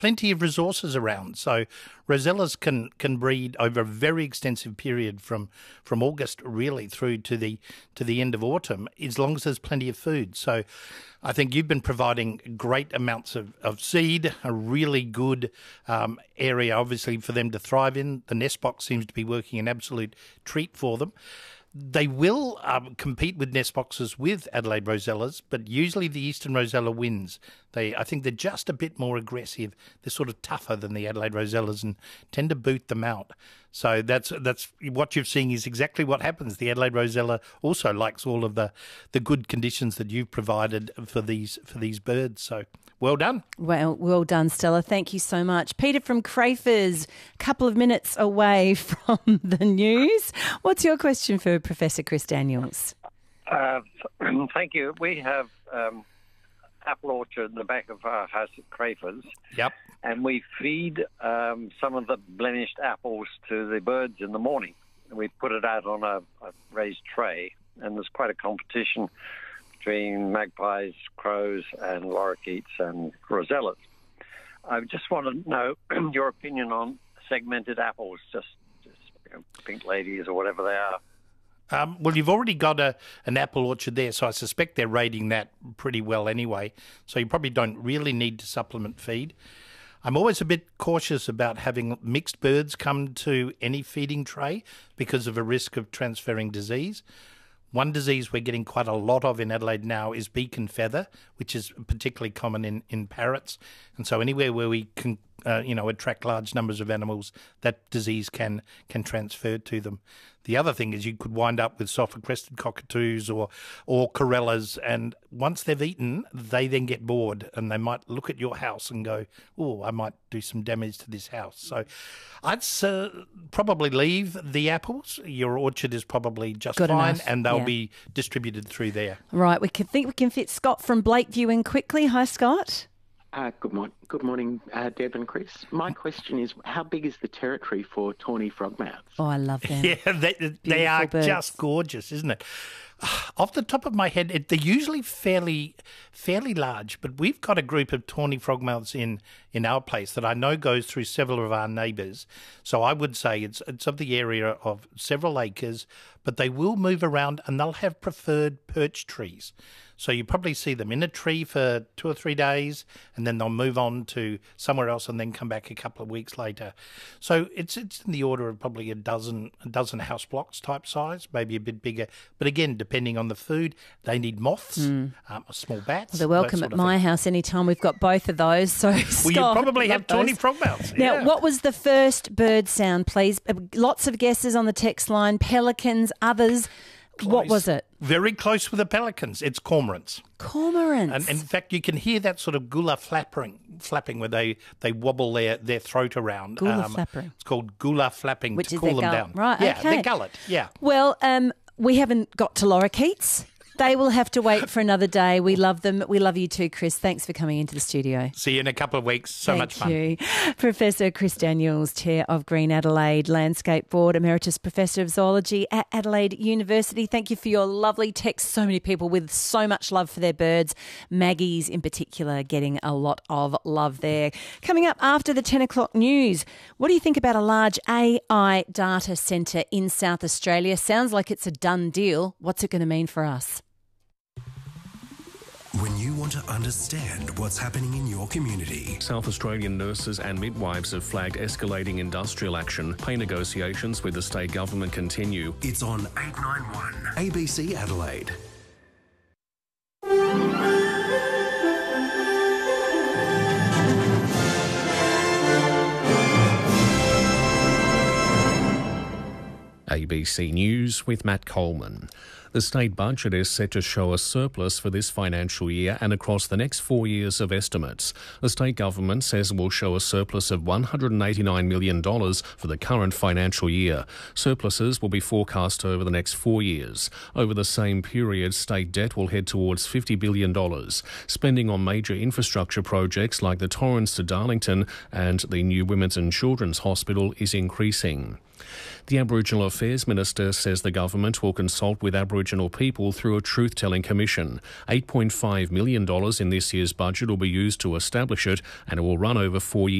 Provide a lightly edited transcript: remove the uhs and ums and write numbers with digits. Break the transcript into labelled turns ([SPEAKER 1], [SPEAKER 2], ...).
[SPEAKER 1] plenty of resources around. So rosellas can breed over a very extensive period from August really through to the end of autumn, as long as there's plenty of food. So I think you've been providing great amounts of seed, a really good area, obviously, for them to thrive in. The nest box seems to be working an absolute treat for them. They will compete with nest boxes with Adelaide rosellas, but usually the Eastern rosella wins. I think they're just a bit more aggressive. They're sort of tougher than the Adelaide rosellas and tend to boot them out. So that's what you're seeing is exactly what happens. The Adelaide rosella also likes all of the good conditions that you've provided for these birds. So well done.
[SPEAKER 2] Well done, Stella. Thank you so much. Peter from Crafers, a couple of minutes away from the news. What's your question for Professor Chris Daniels?
[SPEAKER 3] Thank you. We have apple orchard in the back of our house at Crafers.
[SPEAKER 1] Yep.
[SPEAKER 3] And we feed some of the blemished apples to the birds in the morning. We put it out on a raised tray, and there's quite a competition between magpies, crows, and lorikeets and rosellas. I just want to know your opinion on segmented apples, just pink ladies or whatever they are.
[SPEAKER 1] Well, you've already got an apple orchard there, so I suspect they're raiding that pretty well anyway. So you probably don't really need to supplement feed. I'm always a bit cautious about having mixed birds come to any feeding tray because of a risk of transferring disease. One disease we're getting quite a lot of in Adelaide now is beak and feather, which is particularly common in parrots. And so anywhere where we can attract large numbers of animals, that disease can transfer to them. The other thing is you could wind up with sulphur-crested cockatoos or corellas, and once they've eaten, they then get bored and they might look at your house and go, oh, I might do some damage to this house. So I'd probably leave the apples. Your orchard is probably just
[SPEAKER 2] good
[SPEAKER 1] fine
[SPEAKER 2] enough.
[SPEAKER 1] And they'll be distributed through there.
[SPEAKER 2] Right, we can fit Scott from Blakeview in quickly. Hi, Scott.
[SPEAKER 4] Good morning, Deb and Chris. My question is, how big is the territory for tawny frogmouths?
[SPEAKER 2] Oh, I love them.
[SPEAKER 1] Yeah, they are
[SPEAKER 2] birds.
[SPEAKER 1] just gorgeous, isn't it? Off the top of my head, they're usually fairly large, but we've got a group of tawny frogmouths in our place that I know goes through several of our neighbours. So I would say it's of the area of several acres, but they will move around and they'll have preferred perch trees. So you probably see them in a tree for 2 or 3 days, and then they'll move on to somewhere else and then come back a couple of weeks later. So it's in the order of probably a dozen house blocks type size, maybe a bit bigger. But again, depending on the food, they need moths, small bats.
[SPEAKER 2] Well, they're welcome at my house anytime. We've got both of those. So
[SPEAKER 1] well, you probably have tawny frogmouths.
[SPEAKER 2] Now,
[SPEAKER 1] yeah.
[SPEAKER 2] What was the first bird sound, please? Lots of guesses on the text line. Pelicans, others.
[SPEAKER 1] Close.
[SPEAKER 2] What was it?
[SPEAKER 1] Very close with the pelicans. It's cormorants.
[SPEAKER 2] Cormorants.
[SPEAKER 1] And in fact, you can hear that sort of gula flapping where they wobble their throat around.
[SPEAKER 2] Gula flapping.
[SPEAKER 1] It's called gula flapping
[SPEAKER 2] Which
[SPEAKER 1] to
[SPEAKER 2] is
[SPEAKER 1] cool
[SPEAKER 2] their
[SPEAKER 1] them
[SPEAKER 2] gullet.
[SPEAKER 1] down.
[SPEAKER 2] Right,
[SPEAKER 1] yeah,
[SPEAKER 2] okay.
[SPEAKER 1] their gullet, yeah.
[SPEAKER 2] Well, we haven't got to lorikeets. They will have to wait for another day. We love them. We love you too, Chris. Thanks for coming into the studio.
[SPEAKER 1] See you in a couple of weeks. Much fun.
[SPEAKER 2] Thank you. Professor Chris Daniels, Chair of Green Adelaide Landscape Board, Emeritus Professor of Zoology at Adelaide University. Thank you for your lovely text. So many people with so much love for their birds. Maggie's in particular getting a lot of love there. Coming up after the 10 o'clock news, what do you think about a large AI data centre in South Australia? Sounds like it's a done deal. What's it going to mean for us?
[SPEAKER 5] When you want to understand what's happening in your community.
[SPEAKER 6] South Australian nurses and midwives have flagged escalating industrial action. Pay negotiations with the state government continue.
[SPEAKER 5] It's on 891 ABC Adelaide.
[SPEAKER 6] ABC News with Matt Coleman. The state budget is set to show a surplus for this financial year and across the next 4 years of estimates. The state government says it will show a surplus of $189 million for the current financial year. Surpluses will be forecast over the next 4 years. Over the same period, state debt will head towards $50 billion. Spending on major infrastructure projects like the Torrens to Darlington and the new Women's and Children's Hospital is increasing. The Aboriginal Affairs Affairs Minister says the government will consult with Aboriginal people through a truth-telling commission. $8.5 million in this year's budget will be used to establish it, and it will run over 4 years.